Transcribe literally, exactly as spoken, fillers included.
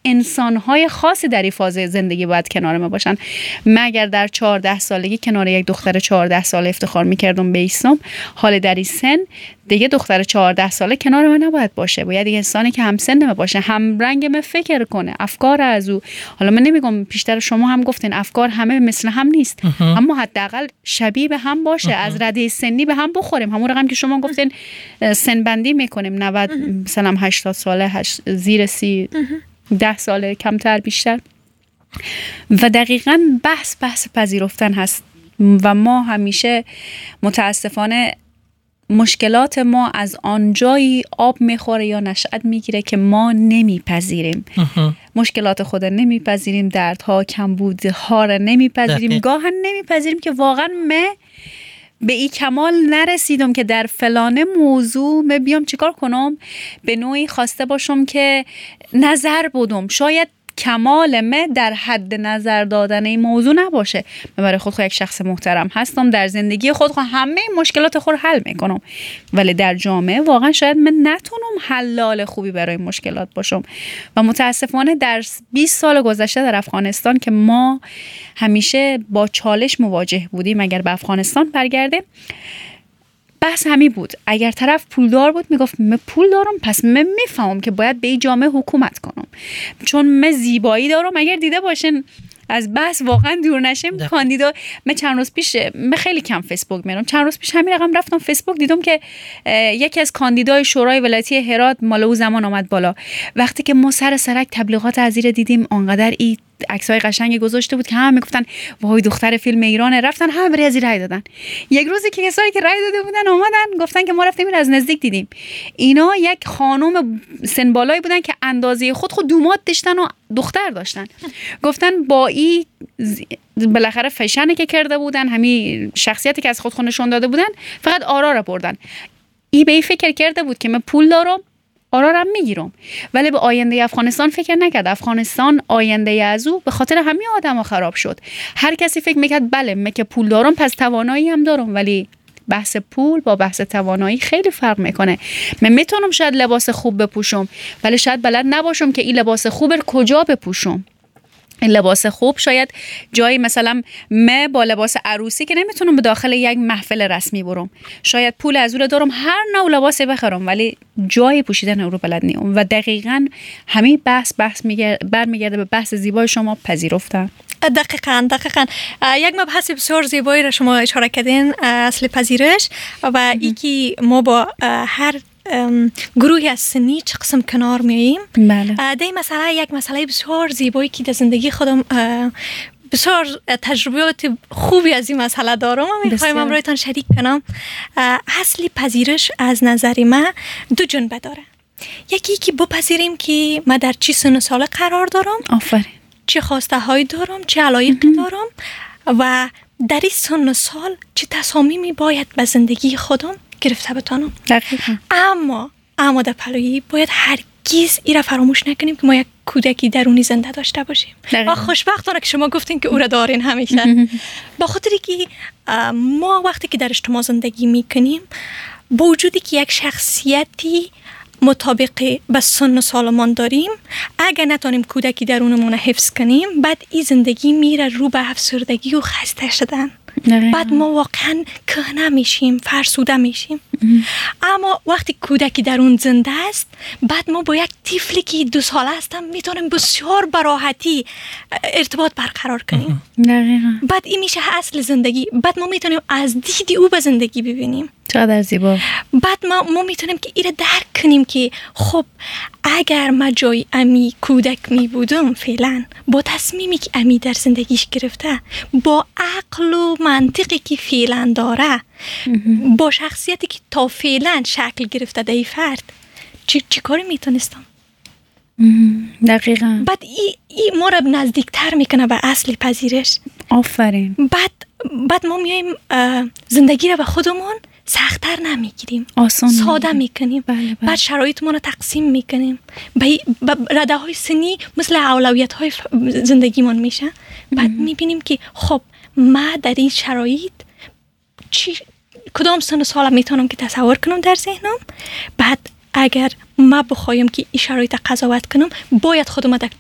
انسان‌های خاصی در این فاز زندگی باید کنار ما باشن. من اگر در چهارده سالگی کنار یک دختر چهارده ساله افتخار می‌کردم به ایسم، حال در این سن دیگه دختر چهارده ساله کنار من نباید باشه. باید یه انسانی که همسن من باشه، هم رنگ من فکر کنه، افکار از او. حالا من نمیگم، پیشتر شما هم گفتین افکار همه مثل هم نیست، اما حداقل شبیه به هم باشه. از رده سنی به هم بخوریم. همون رقم که شما گفتین سن بندی میکنیم، نود مثلا هشتاد ساله، هشت زیر سی، ده ساله، کمتر بیشتر. و دقیقاً بحث بحث پذیرفتن هست. و ما همیشه متاسفانه مشکلات ما از آنجایی آب میخوره یا نشأت میگیره که ما نمیپذیریم. مشکلات خود نمیپذیریم، دردها، کمبودها را نمیپذیریم، گاهن نمیپذیریم که واقعا من به این کمال نرسیدم که در فلانه موضوع من بیام چیکار کنم، به نوعی خواسته باشم که نظر بدم. شاید کمال من در حد نظر دادن این موضوع نباشه. من برای خود خود یک شخص محترم هستم، در زندگی خود خود همه مشکلات خود حل میکنم، ولی در جامعه واقعا شاید من نتونم حلال خوبی برای مشکلات باشم. و متاسفانه در بیست سال گذشته در افغانستان که ما همیشه با چالش مواجه بودیم، اگر به افغانستان برگرده، بحث همی بود. اگر طرف پولدار بود میگفت من پول دارم، پس من میفهمم که باید به این جامعه حکومت کنم، چون من زیبایی دارم. اگر دیده باشین از بحث واقعا دور نشیم، کاندیدا، من چند روز پیش، من خیلی کم فیسبوک میرم، چند روز پیش همین رقم رفتم فیسبوک، دیدم که یکی از کاندیدای شورای ولایتی هرات مال او زمان آمد بالا. وقتی که ما سر سرک تبلیغات از این دیدیم، آنقدر این عکسای قشنگی گذاشته بود که همه میگفتن وای دختر فیلم ایران، رفتن همه برای از رای دادن. یک روزی که کسایی که رای داده بودن اومدن گفتن که ما رفتیم از نزدیک دیدیم، اینا یک خانم سن بالایی بودن که اندازه خود خود دومات داشتن و دختر داشتن. گفتن با این بالاخره فشنی که کرده بودن، همین شخصیتی که از خود خود نشون داده بودن، فقط آرا را بردن. ای به این فکر کرده بود که من پول دارم، آرارم میگیرم، ولی به آینده افغانستان فکر نکرد. افغانستان آینده از او به خاطر همین آدم خراب شد. هر کسی فکر میکرد بله من که پول دارم پس توانایی هم دارم، ولی بحث پول با بحث توانایی خیلی فرق میکنه. من میتونم شاید لباس خوب بپوشم، ولی شاید بلد نباشم که این لباس خوب رو کجا بپوشم. این لباس خوب شاید جایی، مثلا من با لباس عروسی که نمیتونم به داخل یک محفل رسمی برم، شاید پول از اون دارم هر نوع لباسی بخرم، ولی جای پوشیدن اون رو بلد نیم. و دقیقاً همین بحث بحث برمیگرده به بحث زیبای شما پذیرفتن. دقیقاً دقیقاً یک مبحث بسیار زیبایی را شما اشاره کردین، اصل پذیرش، و اینکه ما با هر گروهی از سنی چه قسم کنار میاییم. بله. ده مسئله یک مسئله بسیار زیبایی که در زندگی خودم بسیار تجربیات خوبی از این مسئله دارم و میخوایم امرویتان شریک کنم. اصل پذیرش از نظر من دو جنبه داره. یکی که بپذیریم که من در چی سن و سال قرار دارم، آفرین، چه خواسته هایی دارم، چه علایقی دارم، و در این سن و سال چه تصامیمی باید به زندگی خودم گرفته بتانم. دقیقاً. اما اما در پلویی باید هرگز این را فراموش نکنیم که ما یک کودکی درونی زنده داشته باشیم. و خوشبختانه که شما گفتین که او را دارین همیشه. با خاطری که ما وقتی که در اجتماع زندگی میکنیم، با وجودی که یک شخصیتی مطابق به سن و سالمان داریم، اگر نتونیم کودکی درونمون حفظ کنیم، بعد این زندگی میره رو به افسردگی و خسته شدن. بعد ما واقعا کهنه میشیم، فرسوده میشیم. اما وقتی کودکی درون زنده است، بعد ما با یک طفلی که دو ساله هستم میتونیم بسیار براحتی ارتباط برقرار کنیم. دقیقاً. بعد این میشه اصل زندگی. بعد ما میتونیم از دید او به زندگی ببینیم. چقدر زیبا. بعد ما ما میتونیم که ایره درک کنیم که خب اگر ما جای امی کودک می بودم، فعلا با تصمیمی که امی در زندگیش گرفته، با عقل و منطقی که فعلا داره، با شخصیتی که تا فعلا شکل گرفته در این فرد، چی, چی کاری میتونستم؟ دقیقاً. بعد ای, ای ما را نزدیکتر میکنه به اصل پذیرش. آفرین. بعد بعد ما میایم زندگی را به خودمون سخت‌تر نمیگیریم، آسان ساده میکنیم. بله بله. بعد شرایطمون رو تقسیم میکنیم به رده های سنی مثل اولویت های زندگیمون میشه. بعد میبینیم که خب ما در این شرایط چی کدام سن و سال میتونم که تصور کنم در ذهنم. بعد اگر ما بخوایم که این شرایط قضاوت کنم، باید خودم در